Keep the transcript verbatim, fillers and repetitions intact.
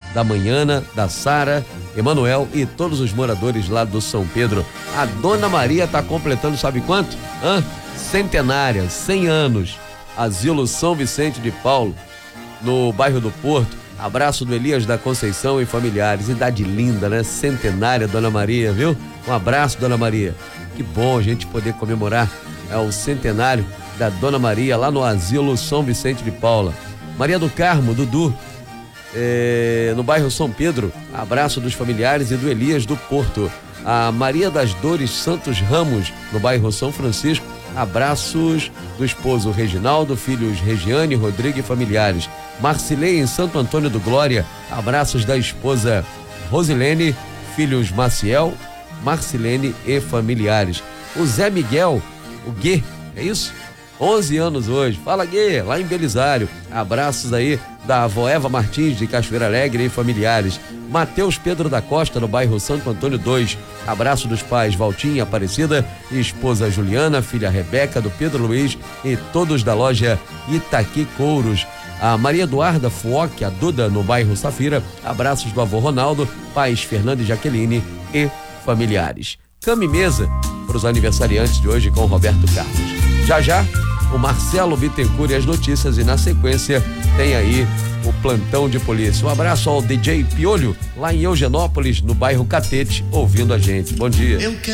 da Manhana, da Sara, Emanuel e todos os moradores lá do São Pedro. A Dona Maria tá completando sabe quanto? Hã? Centenária, cem anos. Asilo São Vicente de Paulo, no bairro do Porto. Abraço do Elias da Conceição e familiares. Idade linda, né? Centenária, Dona Maria, viu? Um abraço, Dona Maria. Que bom a gente poder comemorar é, o centenário da Dona Maria lá no Asilo São Vicente de Paula. Maria do Carmo, Dudu, é, no bairro São Pedro. Abraço dos familiares e do Elias do Porto. A Maria das Dores Santos Ramos, no bairro São Francisco. Abraços do esposo Reginaldo, filhos Regiane, Rodrigo e familiares. Marcilei em Santo Antônio do Glória. Abraços da esposa Rosilene, filhos Maciel, Marcilene e familiares. O Zé Miguel, o Guê, é isso? onze anos hoje. Fala, Guê, lá em Belisário. Abraços aí da avó Eva Martins de Cachoeira Alegre e familiares. Mateus Pedro da Costa, no bairro Santo Antônio dois. Abraço dos pais Valtinha Aparecida e esposa Juliana, filha Rebeca, do Pedro Luiz e todos da loja Itaqui Couros. A Maria Eduarda Fuoc, a Duda, no bairro Safira. Abraços do avô Ronaldo, pais Fernando e Jaqueline e familiares. Cama e mesa para os aniversariantes de hoje com Roberto Carlos. Já já, o Marcelo Bittencourt e as notícias e na sequência tem aí o plantão de polícia. Um abraço ao D J Piolho, lá em Eugenópolis, no bairro Catete, ouvindo a gente. Bom dia.